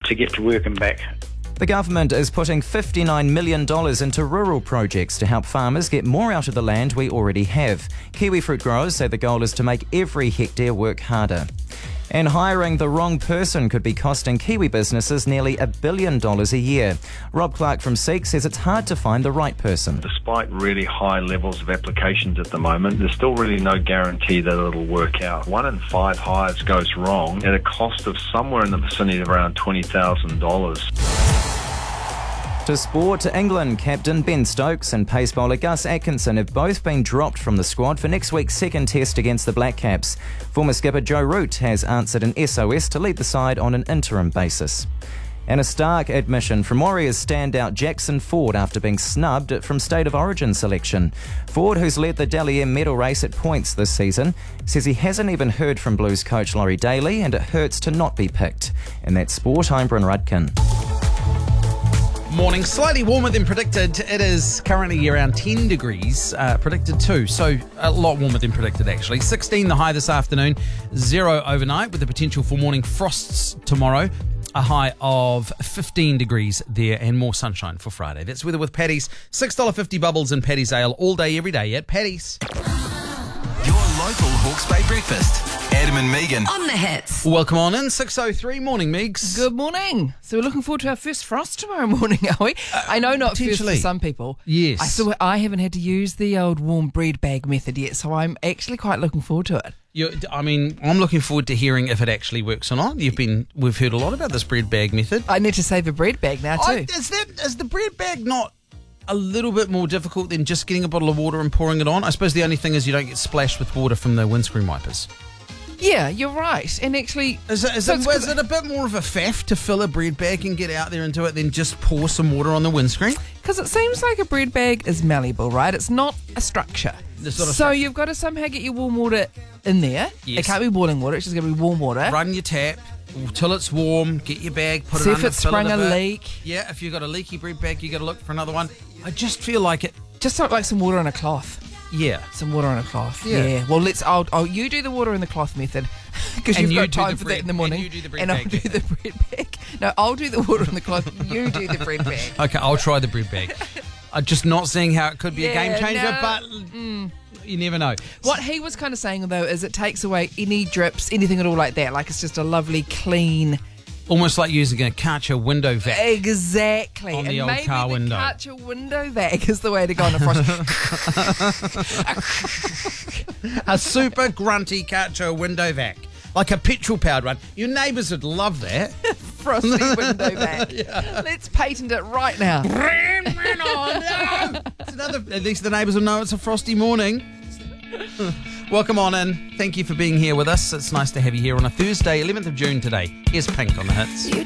to get to work and back. The government is putting $59 million into rural projects to help farmers get more out of the land we already have. Kiwi fruit growers say the goal is to make every hectare work harder. And hiring the wrong person could be costing Kiwi businesses nearly $1 billion a year. Rob Clark from Seek says it's hard to find the right person. Despite really high levels of applications at the moment, there's still really no guarantee that it'll work out. 1 in 5 hires goes wrong at a cost of somewhere in the vicinity of around $20,000. To sport, England captain Ben Stokes and pace bowler Gus Atkinson have both been dropped from the squad for next week's second test against the Black Caps. Former skipper Joe Root has answered an SOS to lead the side on an interim basis. And a stark admission from Warriors standout Jackson Ford after being snubbed from State of Origin selection. Ford, who's led the Dally M medal race at points this season, says he hasn't even heard from Blues coach Laurie Daly and it hurts to not be picked. And that's sport, I'm Bryn Rudkin. Morning, slightly warmer than predicted. It is currently around 10 degrees, predicted too, so a lot warmer than predicted actually. 16 the high this afternoon, 0 overnight with the potential for morning frosts tomorrow. A high of 15 degrees there and more sunshine for Friday. That's weather with Paddy's. $6.50 bubbles in Paddy's Ale all day, every day at Paddy's. Your local Hawke's Bay breakfast. Adam and Megan. On the hits. Welcome on in, 6:03. Morning, Megs. Good morning. So we're looking forward to our first frost tomorrow morning, are we? I know not first for some people. Yes. I haven't had to use the old warm bread bag method yet, so I'm actually quite looking forward to it. I'm looking forward to hearing if it actually works or not. We've heard a lot about this bread bag method. I need to save a bread bag now too. Is the bread bag not a little bit more difficult than just getting a bottle of water and pouring it on? I suppose the only thing is you don't get splashed with water from the windscreen wipers. Yeah, you're right. And actually, is it a bit more of a faff to fill a bread bag and get out there and do it than just pour some water on the windscreen? Because it seems like a bread bag is malleable, right? It's not a structure. So you've got to somehow get your warm water in there. Yes. It can't be boiling water. It's just going to be warm water. Run your tap till it's warm. Get your bag, put See it if under, it's sprung a leak. Yeah, if you've got a leaky bread bag, you got to look for another one. I just feel like it. Just like some water on a cloth. Yeah, some water on a cloth. Yeah. Well, I'll you do the water in the cloth method because you've got time for that in the morning. And you do the bread and bag. I'll do the bread bag. No, I'll do the water in the cloth. You do the bread bag. Okay, I'll try the bread bag. I'm just not seeing how it could be a game changer, but you never know. What he was kind of saying though is it takes away any drips, anything at all like that. Like it's just a lovely clean. Almost like using a Karcher window vac. Exactly. On the old car window. Karcher window vac is the way to go on a frost. A super grunty Karcher window vac. Like a petrol-powered one. Your neighbours would love that. Frosty window vac. Yeah. Let's patent it right now. At least the neighbours will know it's a frosty morning. Welcome on in. Thank you for being here with us. It's nice to have you here on a Thursday, 11th of June today. Here's Pink on the hits.